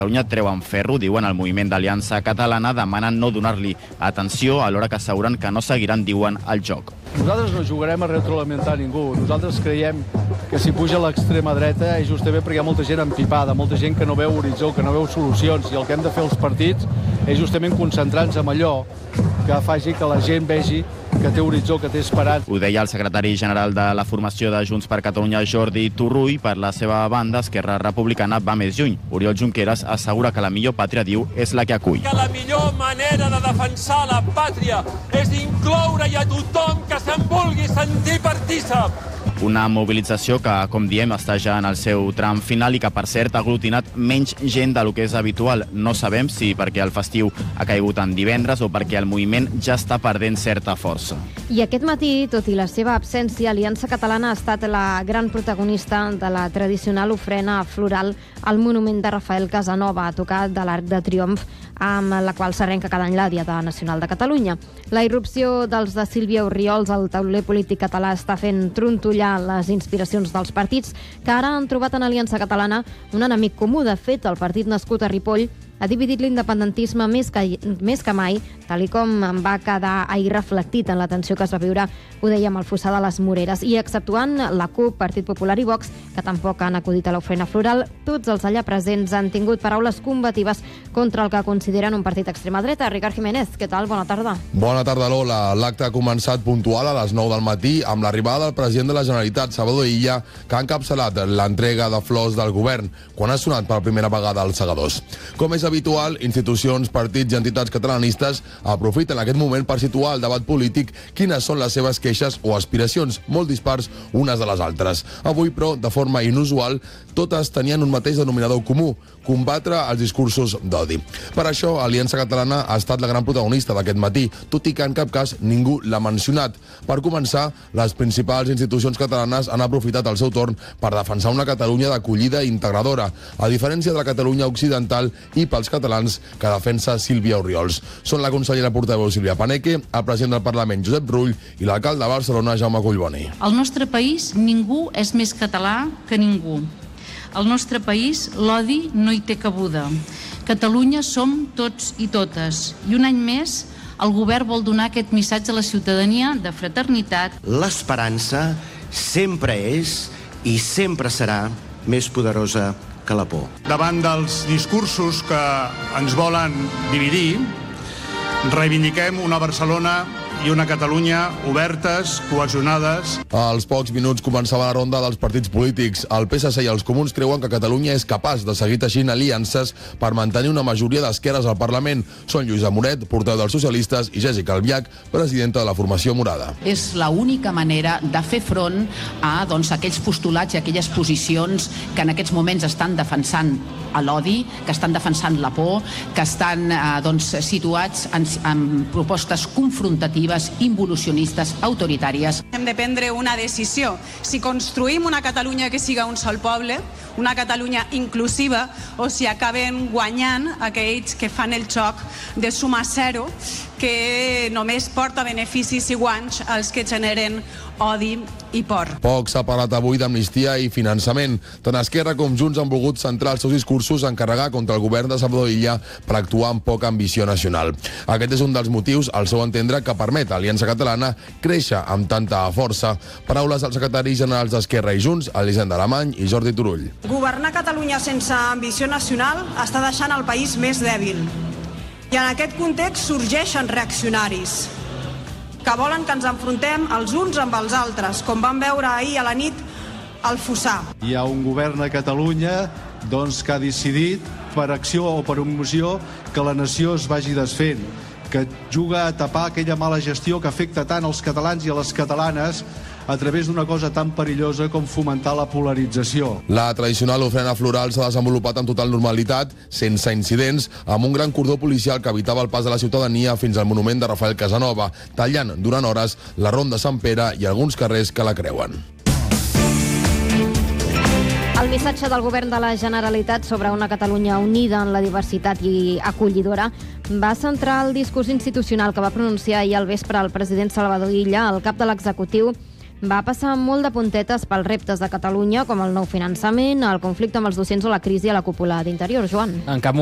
Catalunya treuen ferro, diuen el moviment d'Aliança Catalana, demanen no donar-li atenció, alhora que asseguren que no seguiran, diuen, el joc. Nosaltres no jugarem a retroalimentar ningú. Nosaltres creiem que si puja a l'extrema dreta és justament perquè hi ha molta gent empipada, molta gent que no veu horitzó, que no veu solucions, i el que hem de fer els partits és justament concentrar-nos en allò que faci que la gent vegi que té horitzó, que té esperança. Ho deia el secretari general de la formació de Junts per Catalunya, Jordi Turull. Per la seva banda, Esquerra Republicana va més lluny. Oriol Junqueras assegura que la millor pàtria, diu, és la que acull. Que la millor manera de defensar la pàtria és incloure-hi a tothom que se'n vulgui sentir partícip. Una mobilització que, com diem, està ja en el seu tram final i que, per cert, ha aglutinat menys gent del que és habitual. No sabem si perquè el festiu ha caigut en divendres o perquè el moviment ja està perdent certa força. I aquest matí, tot i la seva absència, Aliança Catalana ha estat la gran protagonista de la tradicional ofrena floral al monument de Rafael Casanova, a tocar de l'Arc de Triomf, amb la qual s'arrenca cada any la Diada Nacional de Catalunya. La irrupció dels de Sílvia Orriols al tauler polític català està fent trontollar les inspiracions dels partits que ara han trobat en Aliança Catalana un enemic comú. De fet, el partit nascut a Ripoll ha dividit l'independentisme més que mai, tal com va quedar ahir reflectit en la tensió que es va viure, ho dèiem, al fossar de les Moreres. I exceptuant la CUP, Partit Popular i Vox, que tampoc han acudit a l'ofrena floral, tots els allà presents han tingut paraules combatives contra el que consideren un partit d'extrema dreta. Ricard Jiménez, què tal? Bona tarda. Bona tarda, Lola. L'acte ha començat puntual a les 9 del matí amb l'arribada del president de la Generalitat, Salvador Illa, que ha encapçalat l'entrega de flors del govern quan ha sonat per primera vegada els segadors. Com és habitual, institucions, partits i entitats catalanistes aprofiten aquest moment per situar al debat polític quines són les seves queixes o aspiracions, molt dispars unes de les altres. Avui, però, de forma inusual, totes tenien un mateix denominador comú: combatre els discursos d'odi. Per això, Aliança Catalana ha estat la gran protagonista d'aquest matí, tot i que en cap cas ningú l'ha mencionat. Per començar, les principals institucions catalanes han aprofitat el seu torn per defensar una Catalunya d'acollida integradora, a diferència de la Catalunya occidental i pels catalans que defensa Sílvia Orriols. Són la consellera portaveu Sílvia Paneque, el president del Parlament Josep Rull i l'alcalde de Barcelona Jaume Collboni. Al nostre país ningú és més català que ningú. Al nostre país l'odi no hi té cabuda. Catalunya som tots i totes. I un any més el govern vol donar aquest missatge a la ciutadania de fraternitat. L'esperança sempre és i sempre serà més poderosa que la por. Davant dels discursos que ens volen dividir, reivindiquem una Barcelona i una Catalunya obertes, cohesionades. Als pocs minuts començava la ronda dels partits polítics. El PSC i els comuns creuen que Catalunya és capaç de seguir teixint aliances per mantenir una majoria d'esquerres al Parlament. Són Lluïsa Moret, portaveu dels socialistes, i Jèssica Albiach, presidenta de la formació morada. És l'única manera de fer front a aquells postulats i aquelles posicions que en aquests moments estan defensant l'odi, que estan defensant la por, que estan situats en propostes confrontatives, involucionistes, autoritàries. Hem de prendre una decisió. Si construïm una Catalunya que siga un sol poble, una Catalunya inclusiva, o si acaben guanyant aquells que fan el xoc de suma zero, que només porta beneficis i guanys als que generen odi i por. Poc s'ha parlat avui d'amnistia i finançament. Tant Esquerra com Junts han volgut centrar els seus discursos en carregar contra el govern de Salvador Illa per actuar amb poca ambició nacional. Aquest és un dels motius, al seu entendre, que permet a Aliança Catalana créixer amb tanta força. Paraules dels secretaris generals d'Esquerra i Junts, Elisenda Alemany i Jordi Turull. Governar Catalunya sense ambició nacional està deixant el país més dèbil. I en aquest context sorgeixen reaccionaris que volen que ens enfrontem els uns amb els altres, com vam veure ahir a la nit al Fossar. Hi ha un govern a Catalunya que ha decidit, per acció o per omissió, que la nació es vagi desfent, que juga a tapar aquella mala gestió que afecta tant als catalans i a les catalanes a través d'una cosa tan perillosa com fomentar la polarització. La tradicional ofrena floral s'ha desenvolupat amb total normalitat, sense incidents, amb un gran cordó policial que evitava el pas de la ciutadania fins al monument de Rafael Casanova, tallant durant hores la Ronda Sant Pere i alguns carrers que la creuen. El missatge del govern de la Generalitat sobre una Catalunya unida en la diversitat i acollidora va centrar el discurs institucional que va pronunciar ahir al vespre el president Salvador Illa, el cap de l'executiu, va passar molt de puntetes pels reptes de Catalunya, com el nou finançament, el conflicte amb els docents o la crisi a la cúpula d'Interior. Joan. En cap